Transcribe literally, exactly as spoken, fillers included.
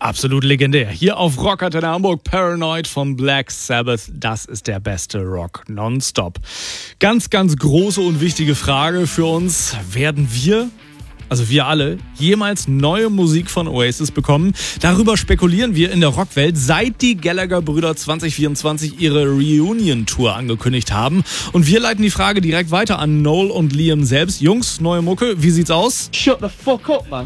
Absolut legendär. Hier auf Rock Antenne Hamburg, Paranoid von Black Sabbath. Das ist der beste Rock nonstop. Ganz, ganz große und wichtige Frage für uns. Werden wir, also wir alle, jemals neue Musik von Oasis bekommen? Darüber spekulieren wir in der Rockwelt, seit die Gallagher-Brüder zwanzig vierundzwanzig ihre Reunion-Tour angekündigt haben. Und wir leiten die Frage direkt weiter an Noel und Liam selbst. Jungs, neue Mucke, wie sieht's aus? Shut the fuck up, man.